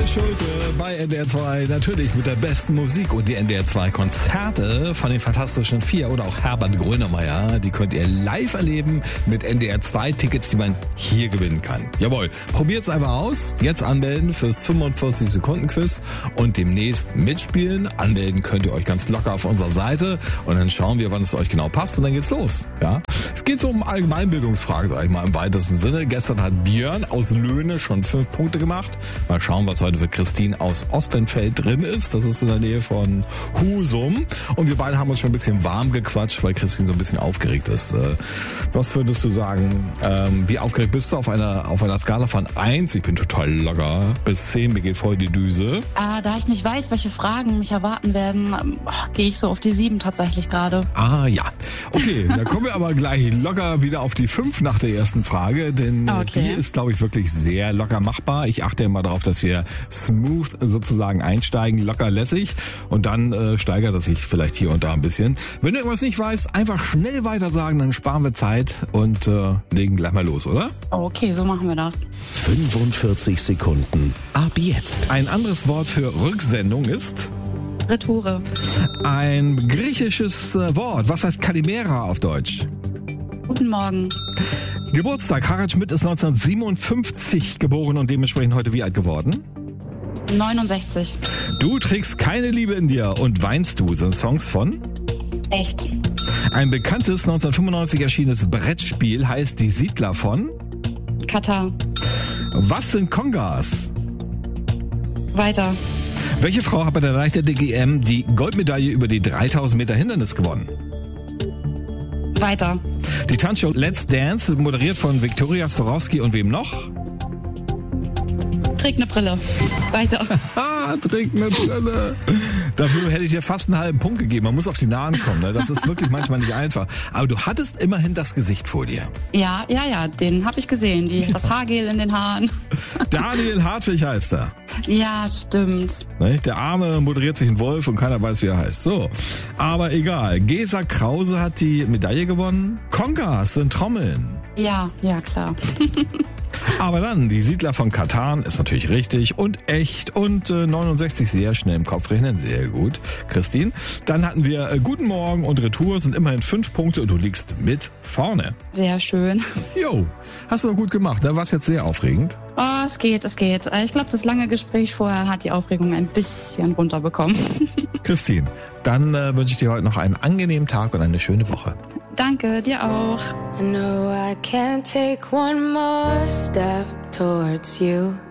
Schulte bei NDR 2, natürlich mit der besten Musik und die NDR 2 Konzerte von den Fantastischen Vier oder auch Herbert Grönemeyer, die könnt ihr live erleben mit NDR 2 Tickets, die man hier gewinnen kann. Jawohl, probiert's einfach aus, jetzt anmelden fürs 45-Sekunden-Quiz und demnächst mitspielen. Anmelden könnt ihr euch ganz locker auf unserer Seite und dann schauen wir, wann es euch genau passt und dann geht's los. Ja? Es geht so um Allgemeinbildungsfragen, sag ich mal, im weitesten Sinne. Gestern hat Björn aus Löhne schon 5 Punkte gemacht. Mal schauen, was heute für Christine aus Ostenfeld drin ist. Das ist in der Nähe von Husum. Und wir beide haben uns schon ein bisschen warm gequatscht, weil Christine so ein bisschen aufgeregt ist. Was würdest du sagen? Wie aufgeregt bist du auf einer Skala von 1? Ich bin total locker. Bis 10, mir geht voll die Düse. Da ich nicht weiß, welche Fragen mich erwarten werden, gehe ich so auf die 7 tatsächlich gerade. Ah ja. Okay, da kommen wir aber gleich locker wieder auf die 5 nach der ersten Frage, denn die ist, glaube ich, wirklich sehr locker machbar. Ich achte immer darauf, dass wir smooth sozusagen einsteigen, locker lässig und dann steigert es sich vielleicht hier und da ein bisschen. Wenn du irgendwas nicht weißt, einfach schnell weiter sagen, dann sparen wir Zeit und legen gleich mal los, oder? Okay, so machen wir das. 45 Sekunden. Ab jetzt. Ein anderes Wort für Rücksendung ist? Retoure. Ein griechisches Wort. Was heißt Kalimera auf Deutsch? Guten Morgen. Geburtstag. Harald Schmidt ist 1957 geboren und dementsprechend heute wie alt geworden? 69. Du trägst keine Liebe in dir und weinst du. Sind Songs von? Echt. Ein bekanntes 1995 erschienenes Brettspiel heißt Die Siedler von? Katar. Was sind Kongas? Weiter. Welche Frau hat bei der Leichtathletik-EM die Goldmedaille über die 3000 Meter Hindernis gewonnen? Weiter. Die Tanzshow Let's Dance, moderiert von Viktoria Storowski und wem noch? Trägt eine Brille. Weiter. Trägt eine Brille. Dafür hätte ich dir fast einen halben Punkt gegeben. Man muss auf die Nahen kommen. Ne? Das ist wirklich manchmal nicht einfach. Aber du hattest immerhin das Gesicht vor dir. Ja, den habe ich gesehen. Das Haargel in den Haaren. Daniel Hartwig heißt er. Ja, stimmt. Der Arme moderiert sich ein Wolf und keiner weiß, wie er heißt. So, aber egal. Gesa Krause hat die Medaille gewonnen. Kongas sind Trommeln. Ja, klar. Aber dann, die Siedler von Katan ist natürlich richtig und echt und 69 sehr schnell im Kopf rechnen, sehr gut. Christine, dann hatten wir Guten Morgen und Retour sind immerhin 5 Punkte und du liegst mit vorne. Sehr schön. Jo, hast du doch gut gemacht, ne? War jetzt sehr aufregend? Oh, es geht. Ich glaube, das lange Gespräch vorher hat die Aufregung ein bisschen runterbekommen. Christine, dann wünsche ich dir heute noch einen angenehmen Tag und eine schöne Woche. Danke, dir auch. I know I can't take one more step towards you.